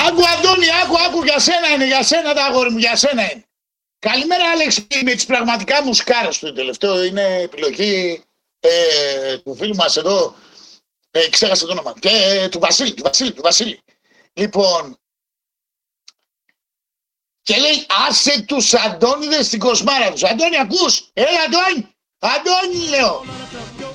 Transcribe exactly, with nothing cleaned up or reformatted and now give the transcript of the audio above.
Άκου Αντώνη, άκου, άκου, για σένα είναι, για σένα τα αγόρι μου, για σένα είναι. Καλημέρα Άλεξη, με τις πραγματικά μουσικάρες του. Το τελευταίο είναι επιλογή ε, του φίλου μας εδώ, ε, ξέχασα το όνομα, και ε, του Βασίλη, του Βασίλη, του Βασίλη. Λοιπόν, και λέει άσε τους Αντώνιδες στην κοσμάρα τους. Αντώνη ακούς, έλα Αντώνη, Αντώνη λέω.